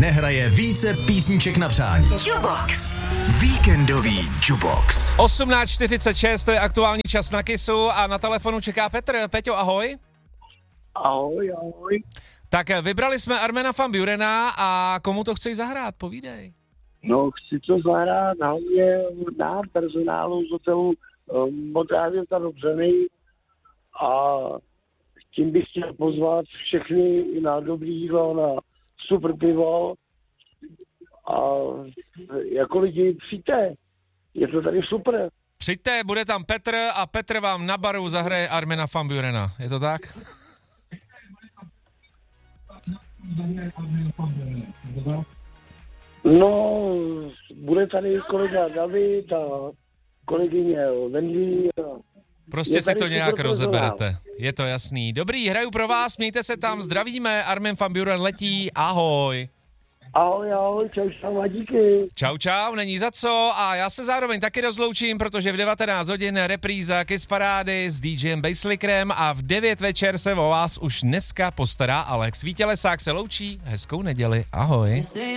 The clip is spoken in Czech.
nehraje více písniček na přání. Jukebox. Víkendový Jukebox. 18:46, to je aktuální čas na Kissu a na telefonu čeká Petr. Peťo, ahoj. Ahoj. Tak vybrali jsme Armena van Burena a komu to chceš zahrát? Povídej. No, chci to zahrát hlavně nám, personálu z hotelu Modrávě Dobřeny a tím bych chtěl pozvat všechny na dobrý jídlo, na super pivo a jako lidi přijďte, je to tady super. Přijďte, bude tam Petr a Petr vám na baru zahraje Armena van Burena. Je to tak? No, bude tady kolega David a kolegyně Wendy. Prostě si to nějak rozeberete. Je to jasný. Dobrý, hraju pro vás, mějte se tam, zdravíme, Armen van Buren letí, ahoj. Ahoj, čau a díky. Čau, není za co a já se zároveň taky rozloučím, protože v 19 hodin repríza Kiss Parády s DJem Basslickerem a v 9 večer se o vás už dneska postará Alex. Vítělesák se loučí, hezkou neděli, ahoj.